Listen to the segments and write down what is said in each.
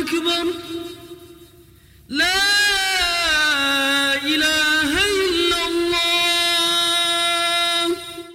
أكبر لا إله إلا الله.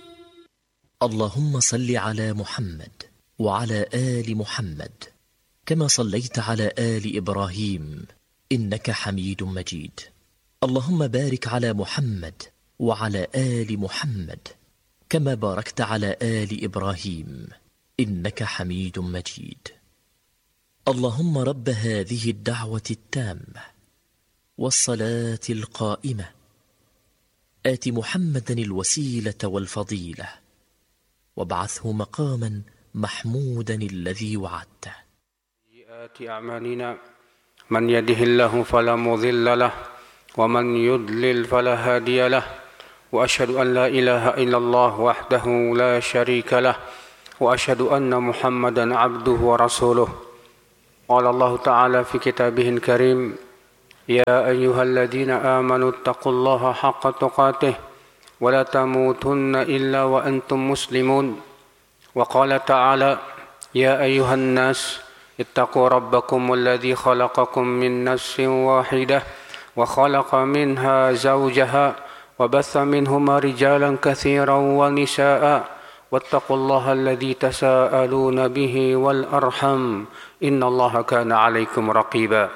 اللهم صل على محمد وعلى آل محمد كما صليت على آل إبراهيم إنك حميد مجيد. اللهم بارك على محمد وعلى آل محمد كما باركت على آل إبراهيم إنك حميد مجيد. اللهم رب هذه الدعوة التامة والصلاة القائمة آت محمدا الوسيلة والفضيلة وابعثه مقاما محمودا الذي وعدته. سيئات أعمالنا من يهده الله فلا مضل له ومن يضلل فلا هادي له وأشهد أن لا إله إلا الله وحده لا شريك له وأشهد أن محمدا عبده ورسوله. قال الله تعالى في كتابه الكريم يا أيها الذين آمنوا اتقوا الله حق تقاته ولا تموتن إلا وأنتم مسلمون. وقال تعالى يا أيها الناس اتقوا ربكم الذي خلقكم من نفس واحدة وخلق منها زوجها وبث منهما رجالا كثيرا ونساء واتقوا الله الذي تساءلون به والأرحم إن الله كان عليكم رقيبا.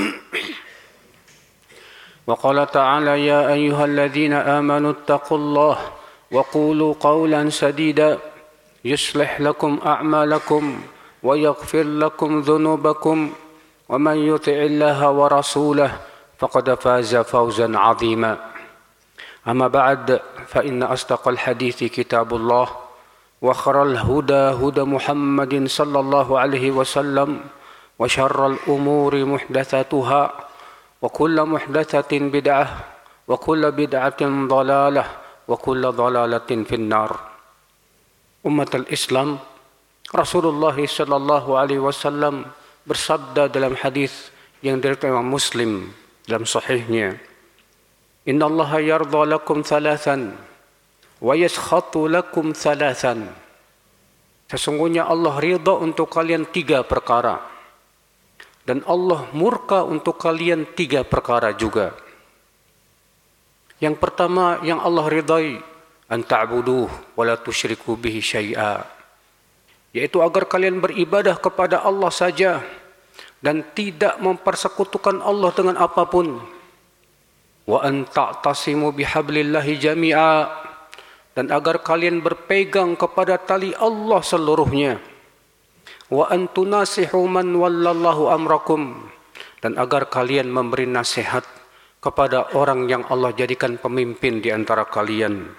وقال تعالى يا أيها الذين آمنوا اتقوا الله وقولوا قولا سديدا يصلح لكم أعمالكم ويغفر لكم ذنوبكم ومن يطع الله ورسوله فقد فاز فوزا عظيما. أما بعد فإن أصدق الحديث كتاب الله وخير الهدى هدى محمد صلى الله عليه وسلم وشر الأمور محدثاتها وكل محدثة بدعة وكل بدعة ضلالة وكل ضلالة في النار. Umat al-Islam, Rasulullah sallallahu alaihi wasallam bersabda dalam hadis yang diriwayatkan Imam Muslim dalam sahihnya, Inna Allah yarda lakum thalathan wa yaskhatu lakum thalathan. Sesungguhnya Allah ridha untuk kalian 3 perkara dan Allah murka untuk kalian 3 perkara juga. Yang pertama yang Allah ridai, an ta'buduh wa la tusyriku bihi syai'a, yaitu agar kalian beribadah kepada Allah saja dan tidak mempersekutukan Allah dengan apapun. Wa an ta'tasimu bihablillahi jami'a, dan agar kalian berpegang kepada tali Allah seluruhnya. Wa an tunasihu man wallallahu amrakum, dan agar kalian memberi nasihat kepada orang yang Allah jadikan pemimpin di antara kalian.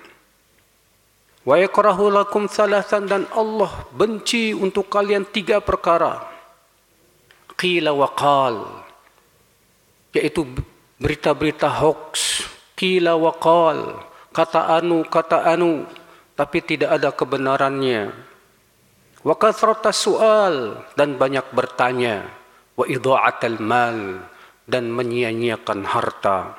Wa yakrahu lakum thalathan, dan Allah benci untuk kalian 3 perkara. Qila wa qal, yaitu berita-berita hoax. Qila wa qal, kata anu, tapi tidak ada kebenarannya. Wa kathratas su'al, dan banyak bertanya. Wa idha'atal mal, dan menyia-nyiakan harta.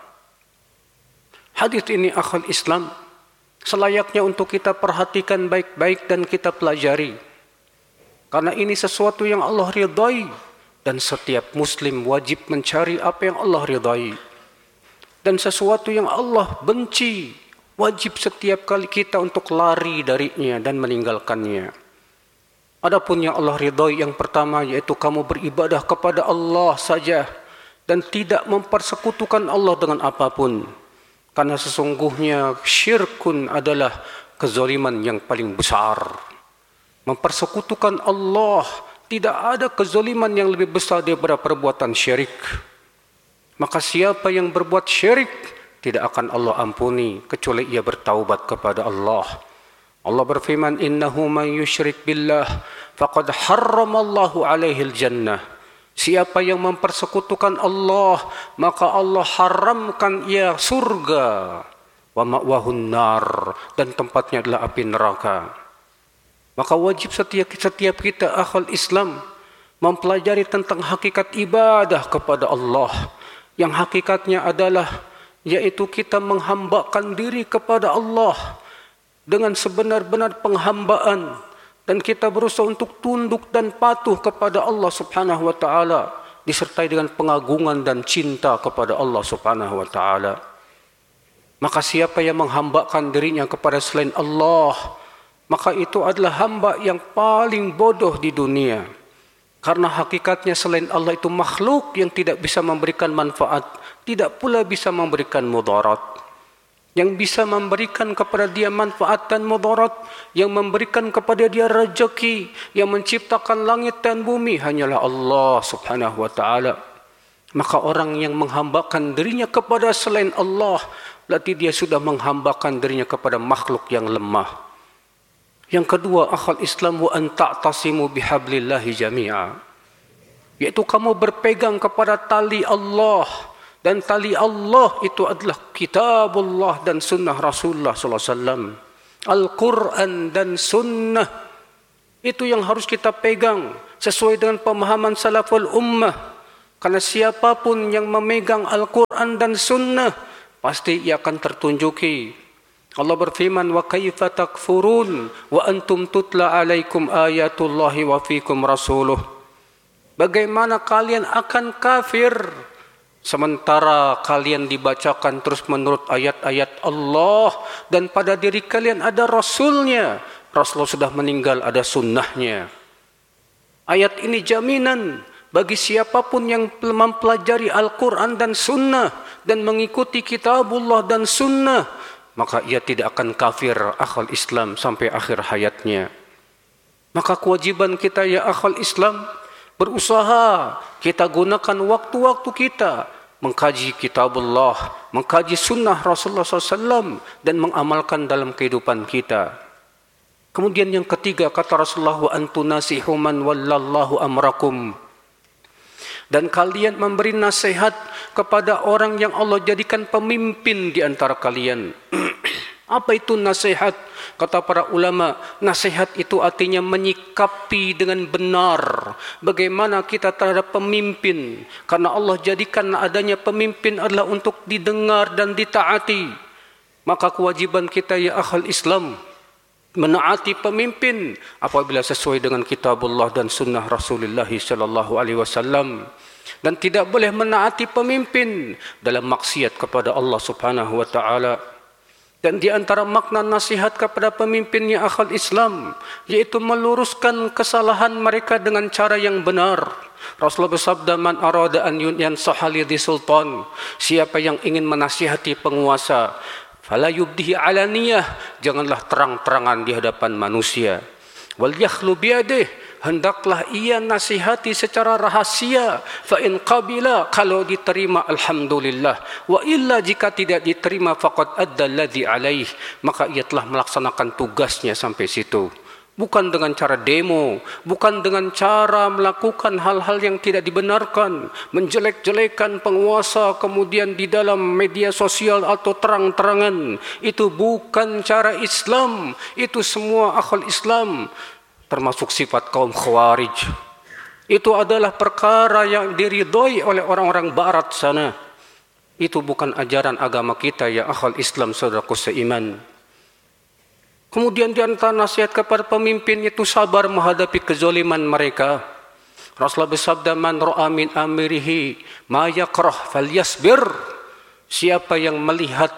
Hadis ini akhul Islam selayaknya untuk kita perhatikan baik-baik dan kita pelajari. Karena ini sesuatu yang Allah ridai dan setiap muslim wajib mencari apa yang Allah ridai. Dan sesuatu yang Allah benci, wajib setiap kali kita untuk lari darinya dan meninggalkannya. Adapun yang Allah ridai yang pertama yaitu kamu beribadah kepada Allah saja dan tidak mempersekutukan Allah dengan apapun. Karena sesungguhnya syirkun adalah kezaliman yang paling besar. Mempersekutukan Allah, tidak ada kezaliman yang lebih besar daripada perbuatan syirik. Maka siapa yang berbuat syirik tidak akan Allah ampuni kecuali ia bertaubat kepada Allah. Allah berfirman, innahu man yusyrik billah faqad harramallahu alaihil jannah. Siapa yang mempersekutukan Allah, maka Allah haramkan ia surga. Wa ma'wahun nar, dan tempatnya adalah api neraka. Maka wajib setiap kita akhul Islam mempelajari tentang hakikat ibadah kepada Allah. Yang hakikatnya adalah yaitu kita menghambakan diri kepada Allah dengan sebenar-benar penghambaan. Dan kita berusaha untuk tunduk dan patuh kepada Allah subhanahu wa ta'ala. disertai dengan pengagungan dan cinta kepada Allah Subhanahu wa taala. Maka siapa yang menghambakan dirinya kepada selain Allah, maka itu adalah hamba yang paling bodoh di dunia. Karena hakikatnya selain Allah itu makhluk yang tidak bisa memberikan manfaat, tidak pula bisa memberikan mudarat. Yang bisa memberikan kepada dia manfaat dan mudarat, yang memberikan kepada dia rezeki, yang menciptakan langit dan bumi hanyalah Allah Subhanahu wa taala. Maka orang yang menghambakan dirinya kepada selain Allah, berarti dia sudah menghambakan dirinya kepada makhluk yang lemah. Yang kedua, akhal Islam wa an ta'tasimu bihablillahi jami'a. Yaitu kamu berpegang kepada tali Allah. Dan tali Allah itu adalah kitabullah dan sunnah Rasulullah SAW. Al-Quran dan sunnah. Itu yang harus kita pegang sesuai dengan pemahaman salaful ummah. Karena siapapun yang memegang Al-Quran dan sunnah, pasti ia akan tertunjuki. Allah berfirman, wa kaifa takfurun wa antum tutla alaikum ayatullahi wa fikum rasuluh. Bagaimana kalian akan kafir sementara kalian dibacakan terus menurut ayat-ayat Allah dan pada diri kalian ada Rasulnya. Rasulullah sudah meninggal, ada sunnahnya. Ayat ini jaminan bagi siapapun yang mempelajari Al-Quran dan sunnah dan mengikuti kitabullah dan sunnah, maka ia tidak akan kafir akhal Islam sampai akhir hayatnya. Maka kewajiban kita ya akhal Islam, berusaha kita gunakan waktu-waktu kita mengkaji kitabullah, mengkaji sunnah Rasulullah SAW dan mengamalkan dalam kehidupan kita. Kemudian yang ketiga, kata Rasulullah, wa antunasihu man wallallahu amrakum. Dan kalian memberi nasihat kepada orang yang Allah jadikan pemimpin di antara kalian. Apa itu nasihat? Kata para ulama, nasihat itu artinya menyikapi dengan benar bagaimana kita terhadap pemimpin. Karena Allah jadikan adanya pemimpin adalah untuk didengar dan ditaati. Maka kewajiban kita ya akhal Islam, menaati pemimpin apabila sesuai dengan kitabullah dan sunnah Rasulullah SAW. Dan tidak boleh menaati pemimpin dalam maksiat kepada Allah Subhanahu wa taala. Dan di antara makna nasihat kepada pemimpin ya akhal Islam, yaitu meluruskan kesalahan mereka dengan cara yang benar. Rasulullah bersabda, man arada an yansaha li sultan, siapa yang ingin menasihati penguasa, fala yubdihi alaniyah, janganlah terang-terangan di hadapan manusia. Wal yakhlu biyadih, hendaklah ia nasihati secara rahasia. Fa in qabila, kalau diterima alhamdulillah, wa illa jika tidak diterima faqad adda alladhi alaih, maka ia telah melaksanakan tugasnya sampai situ. Bukan dengan cara demo, bukan dengan cara melakukan hal-hal yang tidak dibenarkan, menjelek-jelekan penguasa kemudian di dalam media sosial atau terang-terangan. Itu bukan cara Islam. Itu semua akhal Islam, termasuk sifat kaum Khawarij. Itu adalah perkara yang diridhoi oleh orang-orang barat sana. Itu bukan ajaran agama kita ya akhal Islam, saudaraku seiman. Kemudian di antara nasihat kepada pemimpin itu sabar menghadapi kezaliman mereka. Rasulullah bersabda, man ra'a min amirihi ma yakrah falyasbir. Siapa yang melihat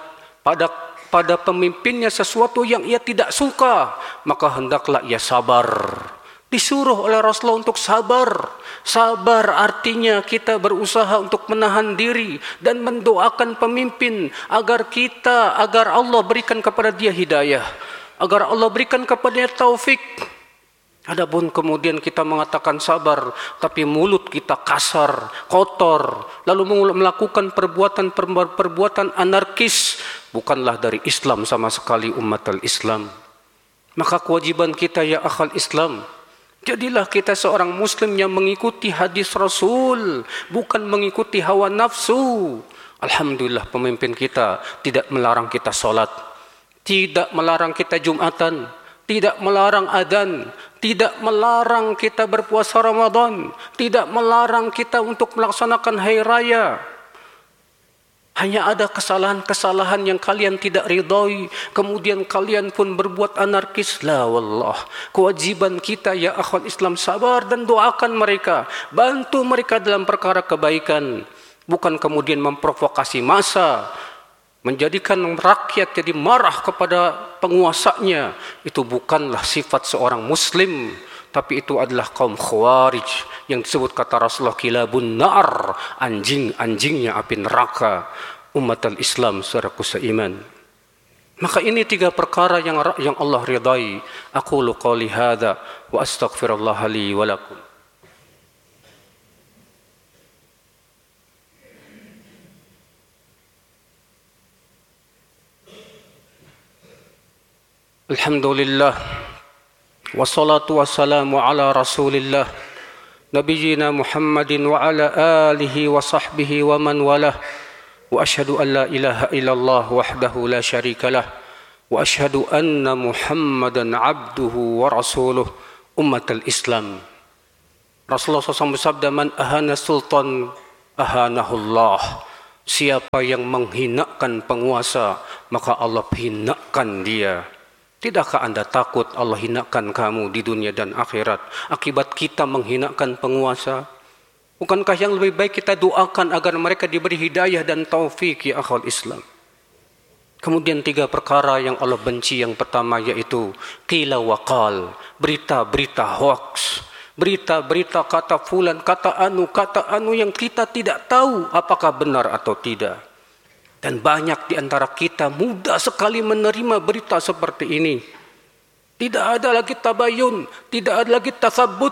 pada pemimpinnya sesuatu yang ia tidak suka, maka hendaklah ia sabar. Disuruh oleh Rasulullah untuk sabar. Sabar artinya kita berusaha untuk menahan diri dan mendoakan pemimpin agar Allah berikan kepada dia hidayah, agar Allah berikan kepadanya taufik. Adapun kemudian kita mengatakan sabar, tapi mulut kita kasar, kotor, lalu melakukan perbuatan anarkis, bukanlah dari Islam sama sekali umat al-Islam. Maka kewajiban kita ya akhal Islam, jadilah kita seorang muslim yang mengikuti hadis Rasul, bukan mengikuti hawa nafsu. Alhamdulillah pemimpin kita tidak melarang kita solat, tidak melarang kita Jumatan, tidak melarang adzan, tidak melarang kita berpuasa Ramadan, tidak melarang kita untuk melaksanakan hari raya. Hanya ada kesalahan-kesalahan yang kalian tidak ridhoi, kemudian kalian pun berbuat anarkis. La wallah. Kewajiban kita ya akhwat Islam sabar dan doakan mereka, bantu mereka dalam perkara kebaikan, bukan kemudian memprovokasi massa, menjadikan rakyat jadi marah kepada penguasanya. Itu bukanlah sifat seorang muslim, tapi itu adalah kaum khawarij yang disebut kata Rasulullah kilabun nar, anjing-anjingnya api neraka. Umat al-Islam saudaraku seiman. Maka ini 3 perkara yang Allah ridai. Aqulu qawli hadza wa astaghfirullah li wa lakum. Alhamdulillah. Wassalatu wassalamu ala Rasulillah Nabiyyina Muhammadin wa ala alihi wa sahbihi wa man walah. Wa ashhadu an la ilaha illallah wahdahu la syarika lah. Wa ashhadu anna Muhammadan abduhu wa rasuluh. Ummatul Islam. Rasulullah SAW bersabda, man ahana sultan ahanahullah. Siapa yang menghinakan penguasa, maka Allah hinakan dia. Tidakkah anda takut Allah hinakan kamu di dunia dan akhirat akibat kita menghinakan penguasa? Bukankah yang lebih baik kita doakan agar mereka diberi hidayah dan taufik ya akhwal Islam? Kemudian 3 perkara yang Allah benci. Yang pertama yaitu qila wa qal, berita-berita hoax, berita-berita kata fulan, kata anu yang kita tidak tahu apakah benar atau tidak. Dan banyak di antara kita mudah sekali menerima berita seperti ini. Tidak ada lagi tabayun, tidak ada lagi tasabbut.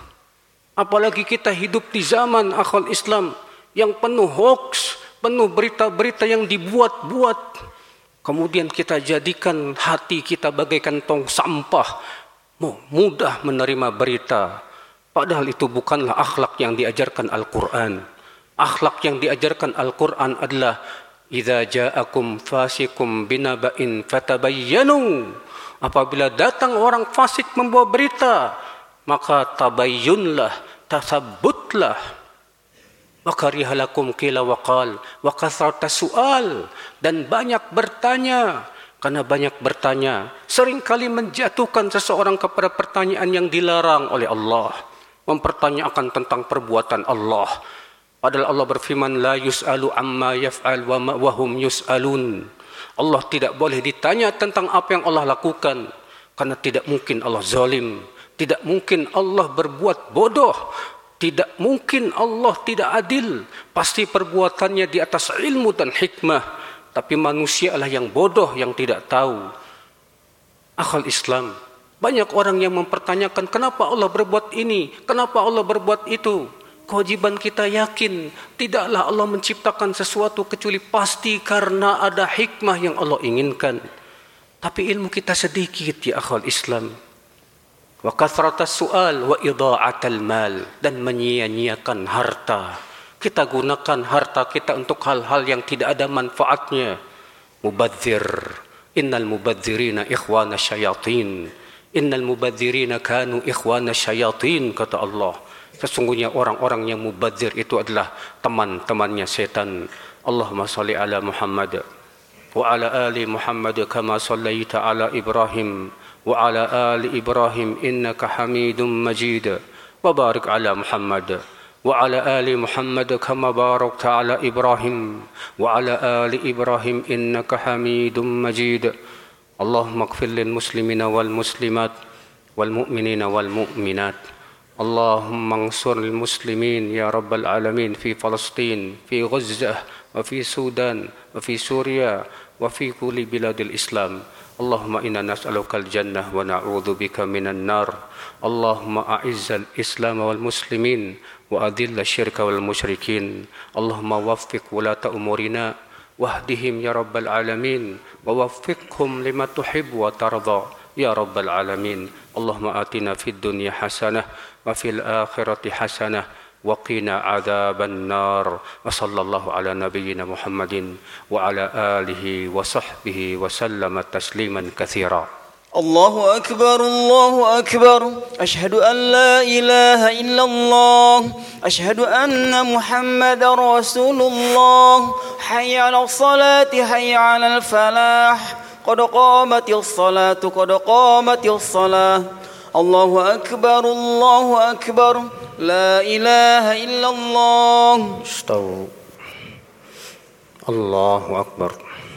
Apalagi kita hidup di zaman akhwal Islam yang penuh hoax, penuh berita-berita yang dibuat-buat. Kemudian kita jadikan hati kita bagaikan tong sampah, mudah menerima berita. Padahal itu bukanlah akhlak yang diajarkan Al-Quran. Akhlak yang diajarkan Al-Quran adalah idza ja'akum fasikum binaba'in fatabayyanu. Apabila datang orang fasik membawa berita, maka tabayyunlah, tasabbutlah. Wa karihalakum qila wa qal wa kathrata su'al, dan banyak bertanya. Karena banyak bertanya seringkali menjatuhkan seseorang kepada pertanyaan yang dilarang oleh Allah, mempertanyakan tentang perbuatan Allah. Padahal Allah berfirman, la yus'alu amma yaf'al wa hum yus'alun. Allah tidak boleh ditanya tentang apa yang Allah lakukan, karena tidak mungkin Allah zalim, tidak mungkin Allah berbuat bodoh, tidak mungkin Allah tidak adil. Pasti perbuatannya di atas ilmu dan hikmah, tapi manusia adalah yang bodoh, yang tidak tahu. Akhwal Islam, banyak orang yang mempertanyakan kenapa Allah berbuat ini, kenapa Allah berbuat itu. Kewajiban kita yakin tidaklah Allah menciptakan sesuatu kecuali pasti karena ada hikmah yang Allah inginkan. Tapi ilmu kita sedikit ya akhwal Islam. Wa kathratas su'al wa idha'atal mal, dan menyia-nyiakan harta. Kita gunakan harta kita untuk hal-hal yang tidak ada manfaatnya. Mubadzir. Innal mubadzirina ikhwana syayatin. Innal mubadzirina kanu ikhwana syayatin, kata Allah. Sesungguhnya orang-orang yang mubadzir itu adalah teman-temannya setan. Allahumma salli ala Muhammad wa ala ali Muhammad kama sallaita ala Ibrahim wa ala ali Ibrahim innaka Hamidum Majid. Wa barik ala Muhammad wa ala ali Muhammad kama barakta ala Ibrahim wa ala ali Ibrahim innaka Hamidum Majid. Allahumma ighfir lil muslimina wal muslimat wal mu'minina wal mu'minat. Allahumma ansur lil muslimin ya rabbal alamin fi Palestin, fi Gaza, wa fi Sudan, wa fi Suria, wa fi kulli biladil Islam. Allahumma inna nas'aluka al-jannah wa na'udzu bika minan nar. Allahumma a'izzal Islam wal muslimin wa adhill asyirka wal musyrikin. Allahumma waffiq wulata umurina wahdihim ya rabbal alamin wa waffiqhum lima tuhibbu wa tarda ya rabbal alamin. Allahumma atina fid dunya hasanah wa fil akhirati hasanah wa qina adzaban nar. Wa sallallahu ala nabiyyina Muhammadin wa ala alihi wa sahbihi wa sallama tasliman katsira. الله أكبر الله أكبر أشهد أن لا إله إلا الله أشهد أن محمدا رسول الله حي على الصلاة حي على الفلاح قد قامت الصلاة قد قامت الصلاة الله أكبر لا إله إلا الله استووا الله أكبر